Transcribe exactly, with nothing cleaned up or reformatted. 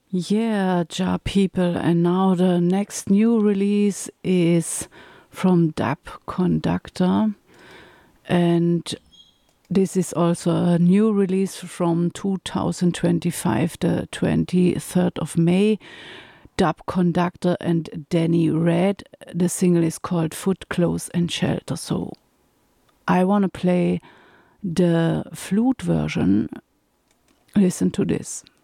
Yeah, Ja people, and now the next new release is from Dub Conductor, and this is also a new release from two thousand twenty-five, the twenty-third of May. Dub Conductor and Danny Red. The single is called Foot, Clothes and Shelter. So I want to play the flute version. Listen to this.